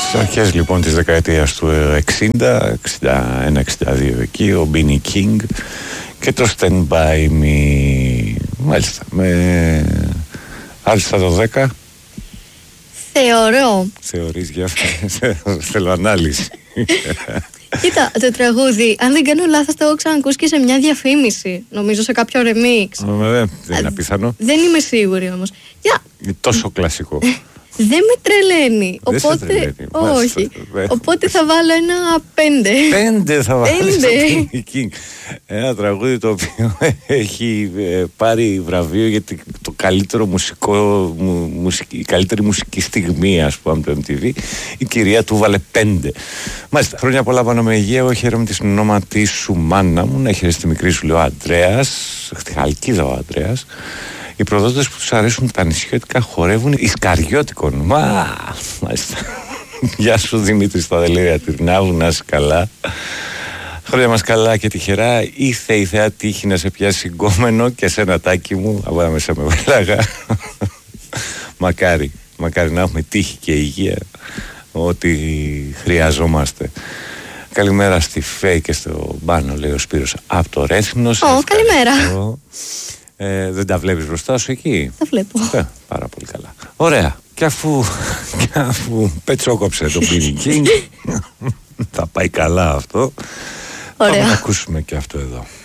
Στις αρχές λοιπόν της δεκαετίας του 60, 61, 62 εκεί, ο Μπίνι Κίνγκ και το Stand By Me. Μάλιστα, άλιστα το 10. Θεωρώ. Θεωρείς, για θέλω ανάλυση. Κοίτα, το τραγούδι, αν δεν κάνω λάθος, το έχω ξανακούσει και σε μια διαφήμιση. Νομίζω σε κάποιο remix. Δεν είναι απίθανο. Δεν είμαι σίγουρη όμως. Είναι τόσο κλασικό. Δεν με τρελαίνει. Δεν Οπότε. σε τρελαίνει. Όχι. Οπότε θα βάλω ένα 5. 5 θα βάλω στο Μπίνι Κίνγκ. Ένα τραγούδι το οποίο έχει πάρει βραβείο για το καλύτερο η καλύτερη μουσική στιγμή, ας πούμε, από το MTV. Η κυρία του βάλε 5. Μάλιστα. Χρόνια πολλά πάνω με υγεία. Εγώ χαίρομαι τη συνονόματή σου, μάνα μου. Να χαίρεσαι τη μικρή σου, λέει ο Αντρέας. Χαλκίδα ο Αντρέας. Οι προδότες που τους αρέσουν τα νησιώτικα χορεύουν Ισκαριώτικον. Μάλιστα. Γεια σου Δημήτρη στα Δελήρια Τυρνάβου, να είσαι καλά. Χρόνια μας καλά και τυχερά. Ήθε η θεά τύχη να σε πιάσει γκόμενο και σε ένα τάκι μου. Από μέσα με βέλαγα. Μακάρι να έχουμε τύχη και υγεία. Ό,τι χρειαζόμαστε. Καλημέρα στη Φέη και στο Μπάνο, λέει ο Σπύρος από το Ρέθυμνος. Καλημέρα. Δεν τα βλέπεις μπροστά σου εκεί? Τα βλέπω. Πάρα πολύ καλά. Ωραία. Και αφού πετσόκοψε το Μπίνι Κίνγκ, θα πάει καλά αυτό. Ωραία. Πάμε να ακούσουμε και αυτό εδώ.